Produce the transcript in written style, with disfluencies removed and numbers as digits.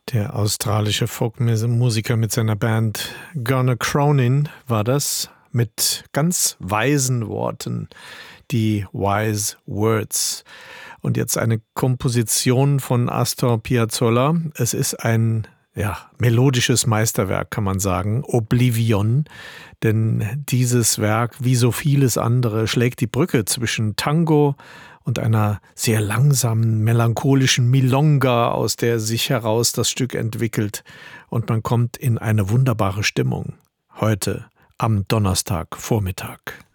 Der australische Folkmusiker mit seiner Band Gonna Cronin war das, mit ganz weisen Worten, die Wise Words. Und jetzt eine Komposition von Astor Piazzolla. Es ist ein melodisches Meisterwerk, kann man sagen, Oblivion. Denn dieses Werk, wie so vieles andere, schlägt die Brücke zwischen Tango und einer sehr langsamen, melancholischen Milonga, aus der sich heraus das Stück entwickelt. Und man kommt in eine wunderbare Stimmung. Heute am Donnerstagvormittag.